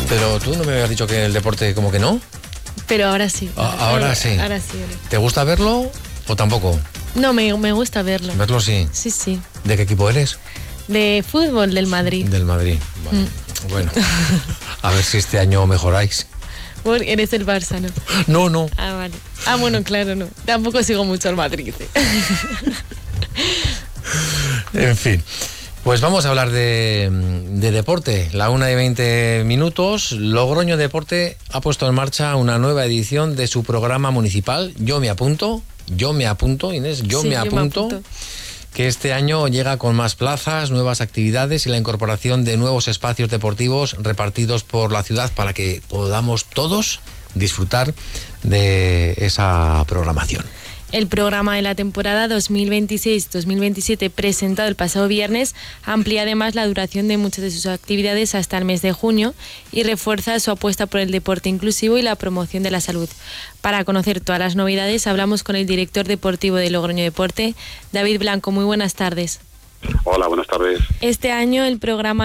Pero tú no me habías dicho que el deporte como que no. Pero ahora sí. Ahora sí. Ahora sí. ¿Te gusta verlo o tampoco? No, me gusta verlo. Verlo sí. Sí, sí. ¿De qué equipo eres? De fútbol, del Madrid. Del Madrid. Vale. Bueno, a ver si este año mejoráis. Eres el Barça, ¿no? No, no. Ah, vale. Ah, bueno, claro, no. Tampoco sigo mucho al Madrid. En fin. Pues vamos a hablar de deporte. La 1:20. Logroño Deporte ha puesto en marcha una nueva edición de su programa municipal. Yo me apunto, Inés, Sí, me apunto. Que este año llega con más plazas, nuevas actividades y la incorporación de nuevos espacios deportivos repartidos por la ciudad para que podamos todos disfrutar de esa programación. El programa de la temporada 2026-2027, presentado el pasado viernes, amplía además la duración de muchas de sus actividades hasta el mes de junio y refuerza su apuesta por el deporte inclusivo y la promoción de la salud. Para conocer todas las novedades, hablamos con el director deportivo de Logroño Deporte, David Blanco. Muy buenas tardes. Hola, buenas tardes. Este año el programa